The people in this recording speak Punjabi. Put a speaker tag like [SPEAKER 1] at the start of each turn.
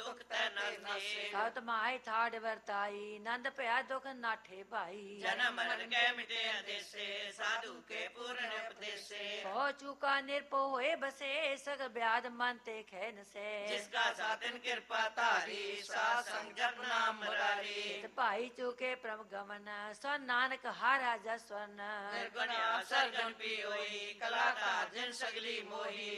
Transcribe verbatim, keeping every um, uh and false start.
[SPEAKER 1] ਦੁਖ ਤੈ ਨਾਸੇ।
[SPEAKER 2] ਸਤ ਮਾਏ ਥਾੜ ਵਰਤਾਈ ਨੰਦ ਭਇਆ ਦੁਖ ਨਾਠੇ ਭਾਈ।
[SPEAKER 1] ਜਨਮ ਮਰਨ ਕੈ ਮਿਟੇ ਅੰਦੇਸੇ ਸਾਧੂ ਕੇ ਪੂਰਨ ਉਪਦੇਸੇ।
[SPEAKER 2] ਹੋ ਚੁਕਾ ਨਿਰਭਉ ਹੋਏ ਬਸੇ ਸਗ ਬਿਆਦ ਮਨ ਤੇ ਖੈ ਨਸੇ।
[SPEAKER 1] ਜਿਸ ਕਾ ਸਾਧਨ ਕਿਰਪਾ ਧਾਰੀ ਸਾਧ ਸੰਗ ਜਪ ਨਾਮ ਮੁਰਾਰੀ।
[SPEAKER 2] ਭਾਈ ਚੁਕੇ ਪ੍ਰਭ ਗਮਨ ਸੋ ਨਾਨਕ ਹਾਰਾ ਜਸਵਨ।
[SPEAKER 1] ਨਿਰਗੁਣ ਆਸਰ ਗਣ ਪੀ ਹੋਈ ਕਲਾ ਧਾਰ ਜਿਨ ਸਗਲੀ ਮੋਹੀ।